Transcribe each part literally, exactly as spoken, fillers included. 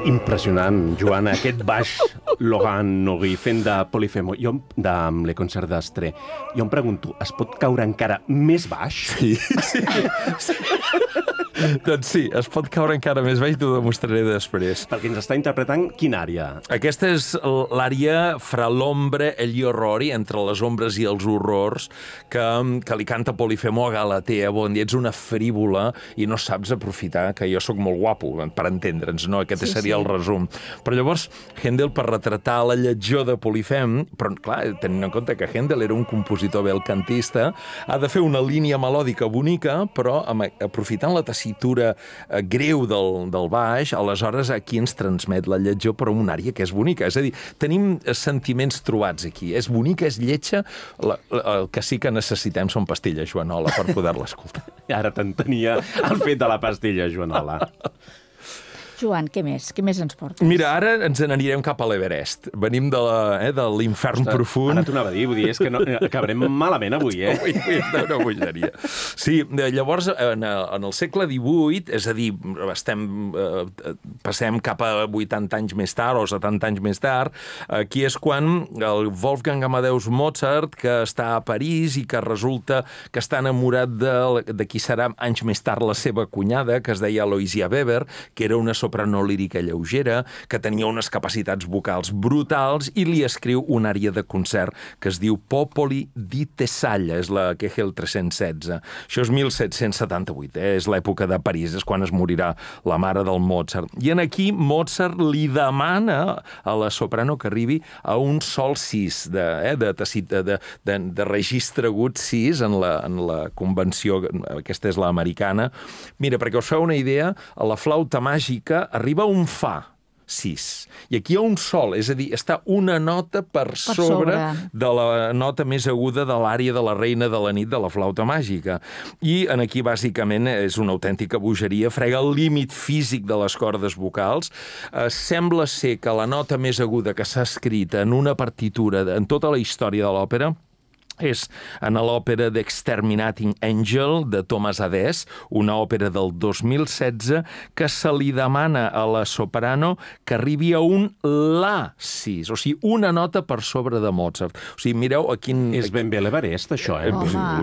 Impressionant, Joana, aquest baix Laurent Nogui fent de Polifemo, jo, de Le Concert d'Astre. Jo em pregunto, es pot caure encara més baix? Sí, sí. sí. Doncs sí, es pot caure encara més baix, t'ho demostraré després. Perquè ens està interpretant quina àrea? Aquesta és l'àrea Fra l'ombre e gli orrori, entre les ombres i els horrors, que, que li canta Polifemo a Galatea. Bon dia, ets una frívola i no saps aprofitar que jo sóc molt guapo, per entendre'ns, no? Aquest sí, seria sí. el resum. Però llavors, Händel, per retratar la lletjor de Polifem, però clar, tenint en compte que Händel era un compositor belcantista, ha de fer una línia melòdica bonica, però amb, aprofitant la tessitura eh, greu del, del baix, aleshores aquí ens transmet la lletjor per una àrea que és bonica. És a dir, tenim sentiments trobats aquí. És bonica, és lletja, la, la, el que sí que necessitem són pastilles, Joanola, per poder-la escoltar. Ara t'entenia el fet de la pastilla, Joanola. Joan, què més? Què més ens portes? Mira, ara ens n'anirem cap a l'Everest. Venim de eh, de l'infern profund. Ara t'ho anava a dir, vull dir, és que no, acabarem malament avui, eh? Avui, avui una bogeria. Sí, llavors, en, en el segle divuit, és a dir, estem, eh, passem cap a vuitanta anys més tard o setanta anys més tard, aquí és quan el Wolfgang Amadeus Mozart, que està a París i que resulta que està enamorat de, de qui serà anys més tard la seva cunyada, que es deia Aloysia Weber, que era una soprano lírica lleugera, que tenia unes capacitats vocals brutals, i li escriu una àrea de concert que es diu Popoli di Tessaglia, és la Kegel tres-cents setze. Això és mil set-cents setanta-vuit, eh? És l'època de París, és quan es morirà la mare del Mozart. I en aquí Mozart li demana a la soprano que arribi a un sol sis, de, eh? de, de, de, de, de registre agut sis en la, en la convenció, aquesta és l'americana. Mira, perquè us feu una idea, a la flauta màgica arriba un fa sis. I aquí hi ha un sol, és a dir, està una nota per, per sobre, sobre de la nota més aguda de l'àrea de la reina de la nit de la flauta màgica. I en aquí, bàsicament, és una autèntica bogeria, frega el límit físic de les cordes vocals. Eh, sembla ser que la nota més aguda que s'ha escrit en una partitura en tota la història de l'òpera és en l'òpera d'Exterminating Angel, de Thomas Adès, una òpera del dos mil setze, que se li demana a la soprano que arribi a un la sis, o sigui, una nota per sobre de Mozart. O sigui, mireu a quin... És ben bé l'Everest, això, eh?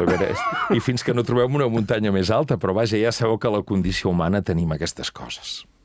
l'Everest. I fins que no trobem una muntanya més alta, però vaja, ja sabeu que a la condició humana tenim aquestes coses.